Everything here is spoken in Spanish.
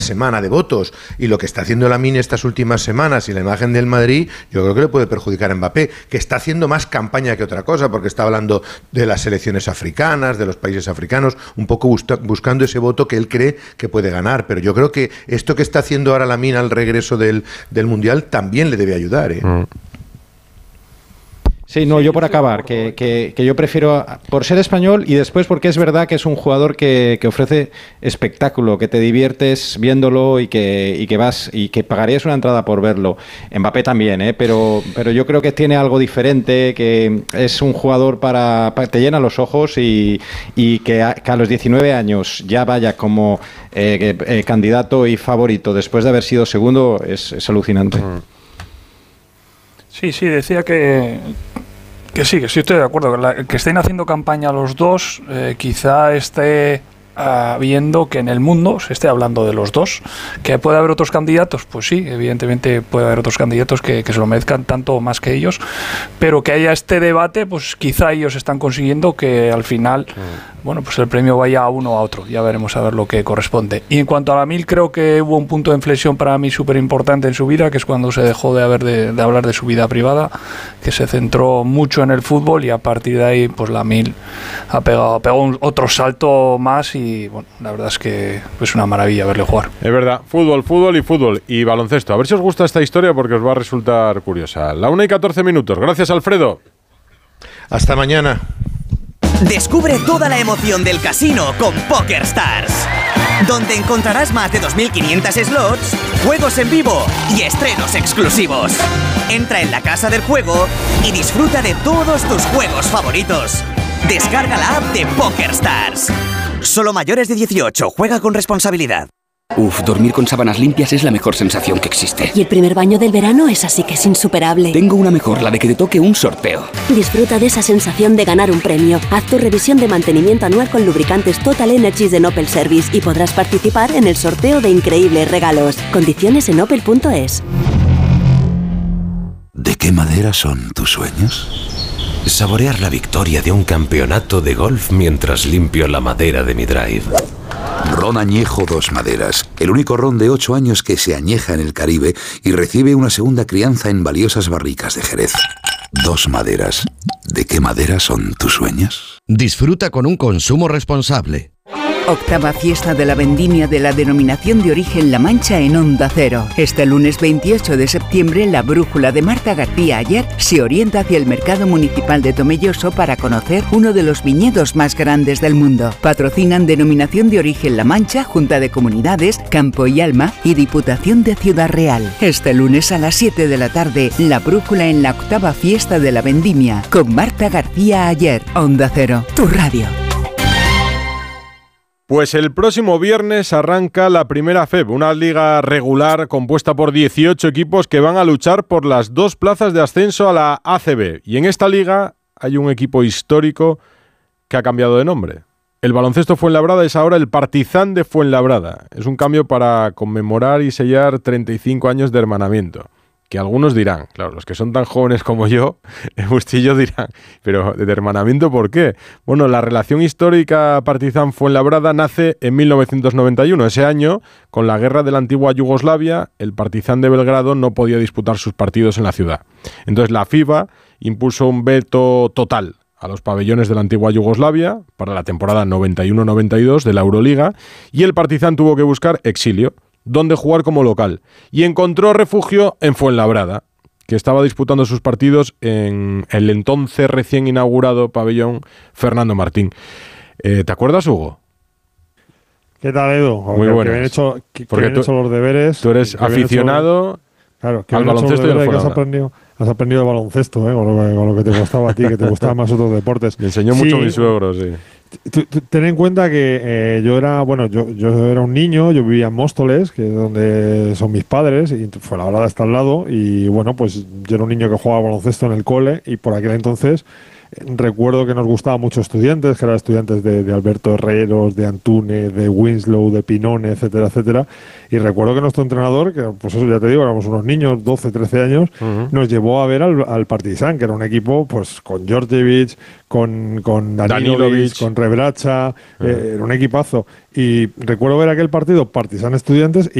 semana de votos, y lo que está haciendo Lamine estas últimas semanas y la imagen del Madrid, yo creo que le puede perjudicar a Mbappé, que está haciendo más campaña que otra cosa, porque está hablando de las selecciones africanas, de los países africanos, un poco buscando ese voto que él cree que puede ganar. Pero yo creo que esto que está haciendo ahora Lamine al regreso del Mundial también le debe ayudar, ¿eh? Sí, no, yo por acabar, que yo prefiero, por ser español y después porque es verdad que es un jugador que ofrece espectáculo, que te diviertes viéndolo y que vas y que pagarías una entrada por verlo. Mbappé también, pero yo creo que tiene algo diferente, que es un jugador para te llena los ojos y que a los 19 años ya vaya como candidato y favorito después de haber sido segundo es alucinante. Sí, decía que sí estoy de acuerdo. Que estén haciendo campaña los dos, quizá esté viendo que en el mundo se esté hablando de los dos. ¿Que puede haber otros candidatos? Pues sí, evidentemente puede haber otros candidatos que se lo merezcan tanto o más que ellos, pero que haya este debate, pues quizá ellos están consiguiendo que al final, bueno, pues el premio vaya a uno o a otro. Ya veremos a ver lo que corresponde. Y en cuanto a Lamine, creo que hubo un punto de inflexión para mí súper importante en su vida, que es cuando se dejó de hablar de su vida privada, que se centró mucho en el fútbol, y a partir de ahí, pues Lamine pegó otro salto más. Y bueno, la verdad es que es una maravilla verle jugar. Es verdad, fútbol y baloncesto. A ver si os gusta esta historia porque os va a resultar curiosa. 1:14. Gracias, Alfredo. Hasta mañana. Descubre toda la emoción del casino con PokerStars, donde encontrarás más de 2.500 slots, juegos en vivo y estrenos exclusivos. Entra en la casa del juego y disfruta de todos tus juegos favoritos. Descarga la app de PokerStars. Solo mayores de 18. Juega con responsabilidad. Dormir con sábanas limpias es la mejor sensación que existe. Y el primer baño del verano es así que es insuperable. Tengo una mejor, la de que te toque un sorteo. Disfruta de esa sensación de ganar un premio. Haz tu revisión de mantenimiento anual con lubricantes Total Energies de Opel Service y podrás participar en el sorteo de increíbles regalos. Condiciones en opel.es. ¿De qué madera son tus sueños? Saborear la victoria de un campeonato de golf mientras limpio la madera de mi drive. Ron Añejo Dos Maderas, el único ron de 8 años que se añeja en el Caribe y recibe una segunda crianza en valiosas barricas de Jerez. Dos Maderas. ¿De qué madera son tus sueños? Disfruta con un consumo responsable. Octava fiesta de la vendimia de la denominación de origen La Mancha en Onda Cero. Este lunes 28 de septiembre, la brújula de Marta García Ayer se orienta hacia el mercado municipal de Tomelloso para conocer uno de los viñedos más grandes del mundo. Patrocinan Denominación de Origen La Mancha, Junta de Comunidades, Campo y Alma y Diputación de Ciudad Real. Este lunes a las 7 de la tarde, la brújula en la octava fiesta de la vendimia con Marta García Ayer. Onda Cero, tu radio. Pues el próximo viernes arranca la Primera FEB, una liga regular compuesta por 18 equipos que van a luchar por las 2 plazas de ascenso a la ACB. Y en esta liga hay un equipo histórico que ha cambiado de nombre. El Baloncesto Fuenlabrada es ahora el Partizan de Fuenlabrada. Es un cambio para conmemorar y sellar 35 años de hermanamiento. Que algunos dirán, claro, los que son tan jóvenes como yo, en Bustillo dirán, pero ¿de hermanamiento por qué? Bueno, la relación histórica Partizan Fuenlabrada nace en 1991. Ese año, con la guerra de la antigua Yugoslavia, el Partizan de Belgrado no podía disputar sus partidos en la ciudad. Entonces la FIBA impuso un veto total a los pabellones de la antigua Yugoslavia para la temporada 91-92 de la Euroliga, y el Partizan tuvo que buscar exilio, donde jugar como local, y encontró refugio en Fuenlabrada, que estaba disputando sus partidos en el entonces recién inaugurado pabellón Fernando Martín. ¿Te acuerdas, Hugo? ¿Qué tal, Edu? Muy bueno. Que bien hecho los deberes. Tú eres aficionado al baloncesto y al Fuenlabrada. Has aprendido baloncesto, con lo que te gustaba a ti, que te gustaban más otros deportes. Me enseñó mucho mi suegro, sí. Ten en cuenta que yo era un niño, yo vivía en Móstoles, que es donde son mis padres, y Fuenlabrada está al lado, y bueno, pues yo era un niño que jugaba baloncesto en el cole, y por aquel entonces Recuerdo que nos gustaba mucho Estudiantes, que eran estudiantes de Alberto Herreros, de Antúnez, de Winslow, de Pinone, etcétera, etcétera. Y recuerdo que nuestro entrenador, que pues eso ya te digo, éramos unos niños, 12, 13 años, nos llevó a ver al Partizan, que era un equipo pues con Djordjevic, con Danilovic, con Rebracha, era un equipazo. Y recuerdo ver aquel partido Partizan Estudiantes y